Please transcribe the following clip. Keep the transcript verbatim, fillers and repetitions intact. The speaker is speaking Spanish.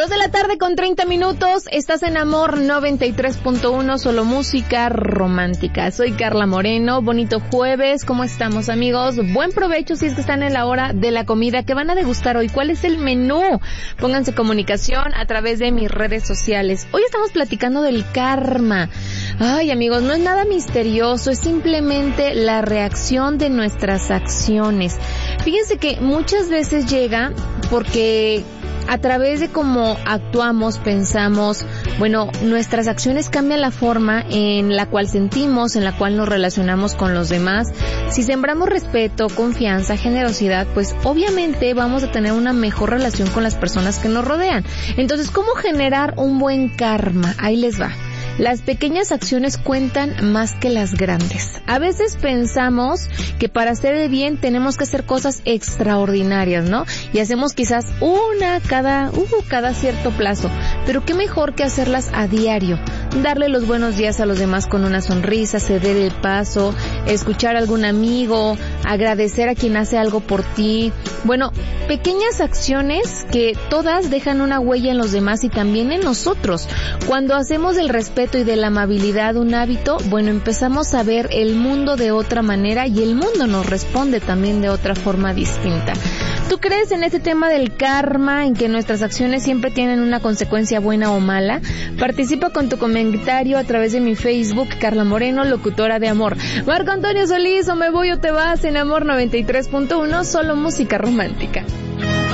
Dos de la tarde con treinta minutos, estás en Amor noventa y tres punto uno, solo música romántica. Soy Carla Moreno, bonito jueves, ¿cómo estamos, amigos? Buen provecho si es que están en la hora de la comida. ¿Qué van a degustar hoy? ¿Cuál es el menú? Pónganse comunicación a través de mis redes sociales. Hoy estamos platicando del karma. Ay, amigos, no es nada misterioso, es simplemente la reacción de nuestras acciones. Fíjense que muchas veces llega porque a través de cómo actuamos, pensamos, bueno, nuestras acciones cambian la forma en la cual sentimos, en la cual nos relacionamos con los demás. Si sembramos respeto, confianza, generosidad, pues obviamente vamos a tener una mejor relación con las personas que nos rodean. Entonces, ¿cómo generar un buen karma? Ahí les va. Las pequeñas acciones cuentan más que las grandes. A veces pensamos que para hacer el bien tenemos que hacer cosas extraordinarias, ¿no? Y hacemos quizás una cada, uh, cada cierto plazo. Pero qué mejor que hacerlas a diario. Darle los buenos días a los demás con una sonrisa, ceder el paso, escuchar a algún amigo, agradecer a quien hace algo por ti. Bueno, pequeñas acciones que todas dejan una huella en los demás y también en nosotros. Cuando hacemos del respeto y de la amabilidad un hábito, bueno, empezamos a ver el mundo de otra manera y el mundo nos responde también de otra forma distinta. ¿Tú crees en este tema del karma, en que nuestras acciones siempre tienen una consecuencia buena o mala? Participa con tu comentario a través de mi Facebook, Carla Moreno, locutora de amor. Marco Antonio Solís, o me voy o te vas, en Amor noventa y tres punto uno, solo música romántica.